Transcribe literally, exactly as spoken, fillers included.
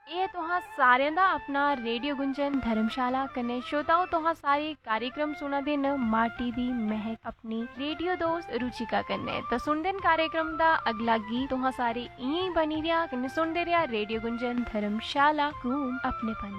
ਇਹ ਤੁਹਾਂ ਸਾਰਿਆਂ ਦਾ ਆਪਣਾ ਰੇਡੀਓ ਗੁੰਜਨ ਧਰਮਸ਼ਾਲਾ ਕਨੇ श्रोताओ तुहां सारे कार्यक्रम सुना दिन माटी दी महक अपनी रेडियो दोस्त रुचिका कन्ने तो सुन दिन कार्यक्रम दा अगला गीत तुहां सारे इं बनी रिया कन्ने सुनदे रिया रेडियो गुंजन धर्मशाला कूम अपने पन।